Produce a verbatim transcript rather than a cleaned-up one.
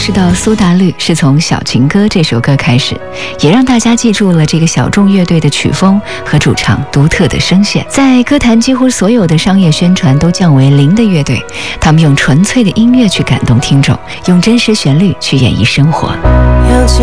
识到苏打绿是从《小情歌》这首歌开始，也让大家记住了这个小众乐队的曲风和主唱独特的声线。在歌坛几乎所有的商业宣传都降为零的乐队，他们用纯粹的音乐去感动听众，用真实旋律去演绎生活。 扬起